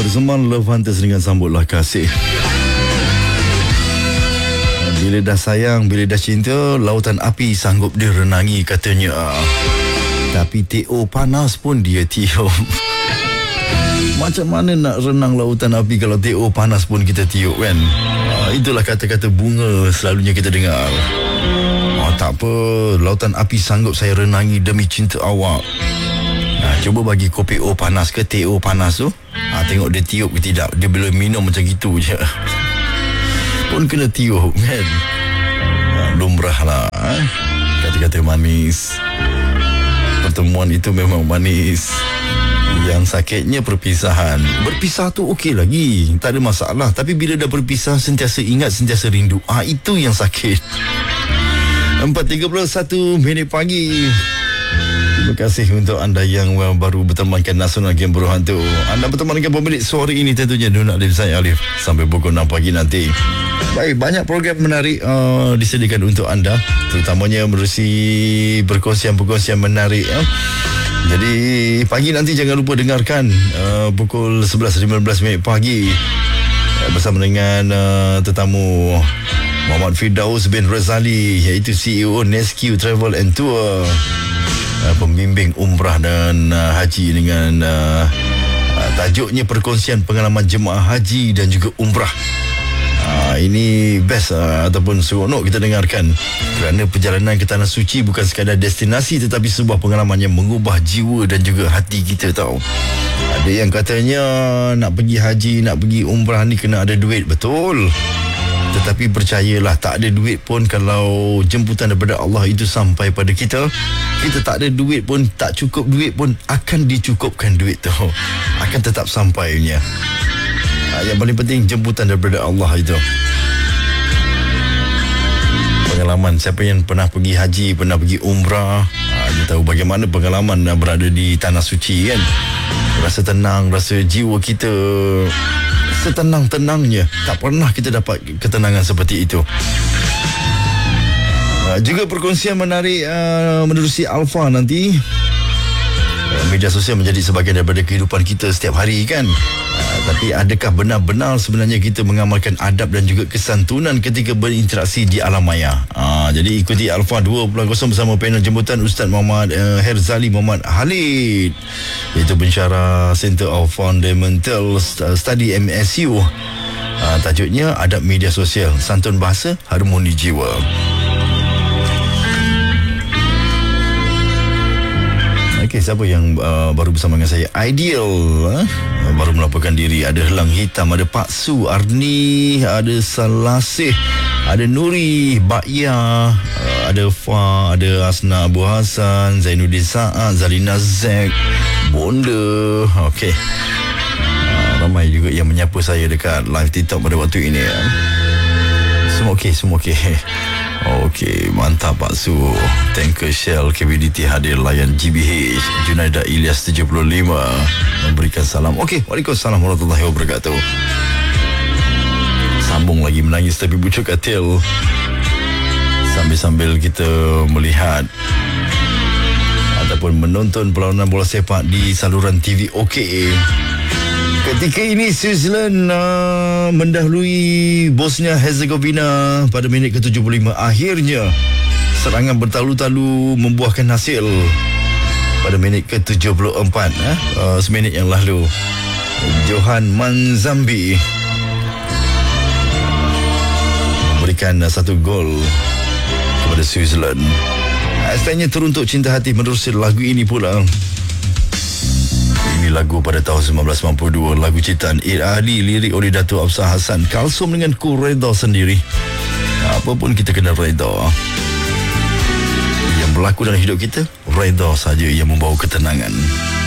Zaman Love Hunters dengan Sambutlah Kasih. Bila dah sayang, bila dah cinta, lautan api sanggup dia renangi katanya. Tapi TO panas pun dia tiup. Macam mana nak renang lautan api kalau TO panas pun kita tiup kan? Itulah kata-kata bunga selalunya kita dengar. Tak apa, lautan api sanggup saya renangi demi cinta awak. Cuba bagi kopi O panas ke TO panas tu. Tengok dia tiup ke tidak. Dia boleh minum macam gitu je pun kena tiup kan. Lumrah lah kata-kata manis. Pertemuan itu memang manis. Yang sakitnya perpisahan. Berpisah tu okey lagi, tak ada masalah. Tapi bila dah berpisah, sentiasa ingat, sentiasa rindu. Itu yang sakit. 4.31 pagi. Terima kasih untuk anda yang baru bertemankan Nasional Game Berhantu. Anda berteman dengan pemilik suara ini tentunya Nur Adil saya Alif sampai pukul 6 pagi nanti. Baik, banyak program menarik disediakan untuk anda, terutamanya menerusi perkongsian-perkongsian menarik. Jadi pagi nanti jangan lupa dengarkan pukul 11.15 pagi bersama dengan tetamu Muhammad Firdaus bin Razali, iaitu CEO Nesq Travel and Tour, pembimbing umrah dan haji dengan tajuknya perkongsian pengalaman jemaah haji dan juga umrah. Ini best ataupun seronok kita dengarkan, kerana perjalanan ke Tanah Suci bukan sekadar destinasi tetapi sebuah pengalaman yang mengubah jiwa dan juga hati kita tahu. Ada yang katanya nak pergi haji, nak pergi umrah ni kena ada duit, betul. Tetapi percayalah, tak ada duit pun kalau jemputan daripada Allah itu sampai pada kita, kita tak ada duit pun, tak cukup duit pun, akan dicukupkan duit tu, akan tetap sampainya. Yang paling penting jemputan daripada Allah itu. Pengalaman, siapa yang pernah pergi haji, pernah pergi umrah, dia tahu bagaimana pengalaman berada di Tanah Suci kan. Rasa tenang, rasa jiwa kita setenang-tenangnya. Tak pernah kita dapat ketenangan seperti itu. Juga perkongsian menarik menerusi Alfa nanti. Media sosial menjadi sebahagian daripada kehidupan kita setiap hari kan. Tapi adakah benar-benar sebenarnya kita mengamalkan adab dan juga kesantunan ketika berinteraksi di alam maya? Jadi ikuti Alfa 2.0 bersama panel jemputan Ustaz Muhammad Herzali Muhammad Khalid, iaitu pensyarah Center of Fundamental Study MSU. Tajuknya Adab Media Sosial, Santun Bahasa, Harmoni Jiwa. Okey, siapa yang baru bersama dengan saya? Ideal baru melaporkan diri. Ada Helang Hitam, ada Pak Su, Arni, ada Salasih, ada Nuri, Bakya, ada Fa, ada Asna Abu Hassan, Zainuddin Sa'ad, Zalina Zek, Bonda. Okey, ramai juga yang menyapa saya dekat live TikTok pada waktu ini. Semua okey, semua okey. Okey, mantap Pak Su. Tanker Shell KBDT hadir layan GBH. Junaidah Ilyas 75 memberikan salam. Okey, Waalaikumsalam warahmatullahi wabarakatuh. Sambung lagi menangis tapi bucuk katil, sambil-sambil kita melihat ataupun menonton perlawanan bola sepak di saluran TV OK. Ketika ini Switzerland mendahului Bosnia Herzegovina pada minit ke-75. Akhirnya serangan bertalu-talu membuahkan hasil pada minit ke-74, seminit yang lalu. Johan Manzambi memberikan satu gol kepada Switzerland. Asalnya teruntuk cinta hati menerusi lagu ini pula. Ini lagu pada tahun 1992, lagu ciptaan Ali, lirik oleh Datuk Afsar Hassan, Kalsum dengan Ku Redha sendiri. Apa pun kita kena redha. Yang berlaku dalam hidup kita, redha saja yang membawa ketenangan.